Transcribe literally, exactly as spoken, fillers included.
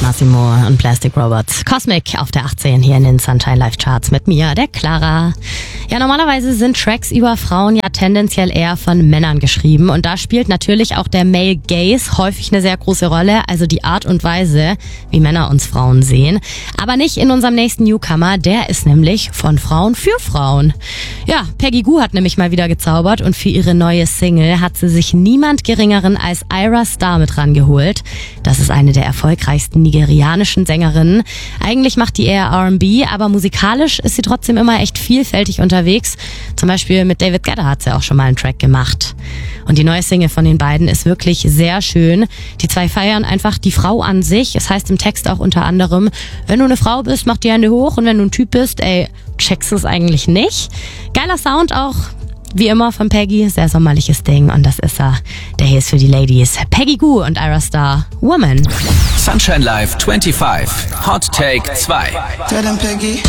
Massimo und Plastic Robots. Cosmic auf der achtzehn hier in den Sunshine Live Charts mit mir, der Clara. Ja, normalerweise sind Tracks über Frauen ja tendenziell eher von Männern geschrieben und da spielt natürlich auch der Male Gaze häufig eine sehr große Rolle, also die Art und Weise, wie Männer uns Frauen sehen. Aber nicht in unserem nächsten Newcomer, der ist nämlich von Frauen für Frauen. Ja, Peggy Gou hat nämlich mal wieder gezaubert und für ihre neue Single hat sie sich niemand Geringeren als Ayra Starr mit rangeholt. Das ist eine der erfolgreichsten nigerianischen Sängerinnen. Eigentlich macht die eher R and B, aber musikalisch ist sie trotzdem immer echt vielfältig unterwegs. Zum Beispiel mit David Guetta hat sie auch schon mal einen Track gemacht. Und die neue Single von den beiden ist wirklich sehr schön. Die zwei feiern einfach die Frau an sich. Es heißt im Text auch unter anderem, wenn du eine Frau bist, mach die Hände hoch und wenn du ein Typ bist, ey, checkst du es eigentlich nicht. Geiler Sound auch. Wie immer von Peggy, sehr sommerliches Ding und das ist er. Der hier ist für die Ladies. Peggy Gou und Ayra Starr, Woman. Sunshine Live fünfundzwanzig, Hot Take zwei.